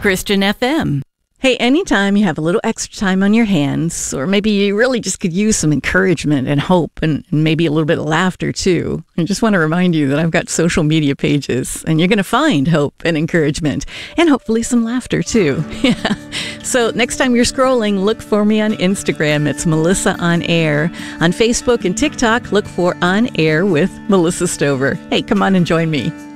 Christian FM. Hey, anytime you have a little extra time on your hands, or maybe you really just could use some encouragement and hope and maybe a little bit of laughter too, I just want to remind you that I've got social media pages and you're going to find hope and encouragement and hopefully some laughter too. Yeah. So next time you're scrolling, look for me on Instagram. It's Melissa On Air. On Facebook and TikTok, look for On Air with Melissa Stover. Hey, come on and join me.